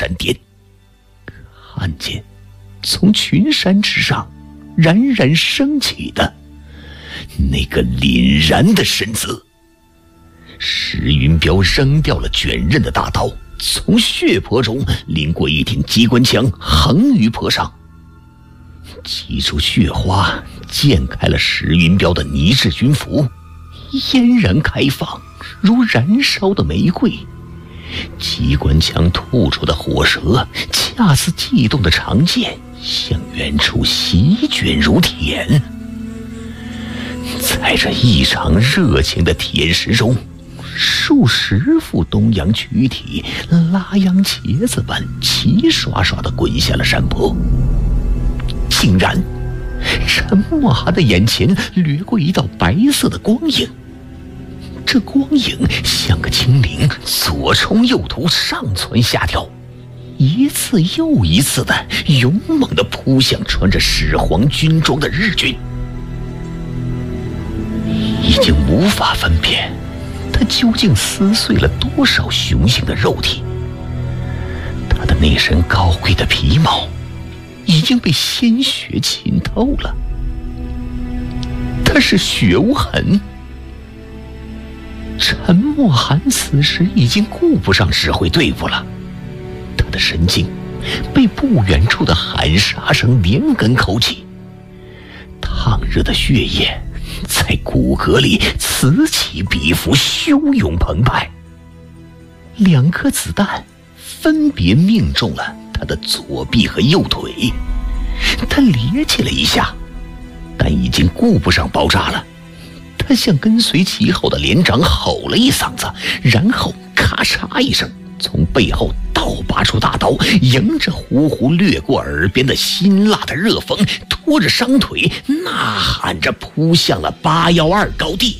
山巅，看见从群山之上冉冉升起的那个凛然的身姿。石云彪扔掉了卷刃的大刀，从血泊中拎过一挺机关枪，横于坡上，几处血花溅开了石云彪的泥质军服，嫣然开放，如燃烧的玫瑰。机关枪吐出的火舌，恰似悸动的长剑，向远处席卷如铁。在这异常热情的体验时中，数十副东洋躯体拉秧茄子般齐刷刷地滚下了山坡。竟然，陈默涵的眼前掠过一道白色的光影，这光影像个精灵，左冲右突，上蹿下跳，一次又一次的勇猛地扑向穿着始皇军装的日军。已经无法分辨他究竟撕碎了多少雄性的肉体，他的那身高贵的皮毛已经被鲜血浸透了，他是血无痕。陈默涵此时已经顾不上指挥队伍了，他的神经被不远处的喊杀声连根扣起，烫热的血液在骨骼里此起彼伏，汹涌澎湃。2颗子弹分别命中了他的左臂和右腿，他趔趄了一下，但已经顾不上爆炸了。他向跟随其后的连长吼了一嗓子，然后咔嚓一声，从背后倒拔出大刀，迎着呼呼掠过耳边的辛辣的热风，拖着伤腿呐喊着扑向了812高地。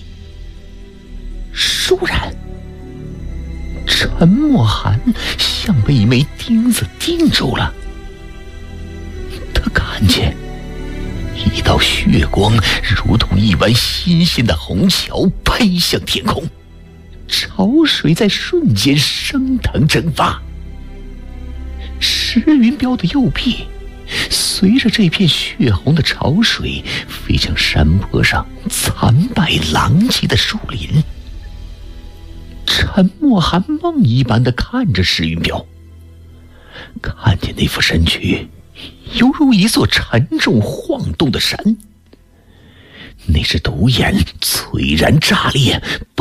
倏然，陈默涵像被一枚钉子钉住了，他看见一道血光如同一湾新鲜的红桥喷向天空，潮水在瞬间升腾蒸发。石云彪的右臂随着这片血红的潮水飞向山坡上残败狼藉的树林。陈默涵梦一般地看着石云彪，看见那副身躯犹如一座沉重晃动的山，那只独眼璀然炸裂，